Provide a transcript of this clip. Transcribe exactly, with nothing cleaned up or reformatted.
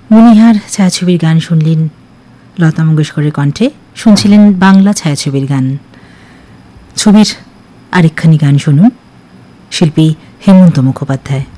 মণিহার ছায়াছবির গান শুনলেন লতা মঙ্গেশকরের কণ্ঠে, শুনছিলেন বাংলা ছায়াছবির গান। ছবির আরেকখানি গান শুনুন, শিল্পী হেমন্ত মুখোপাধ্যায়।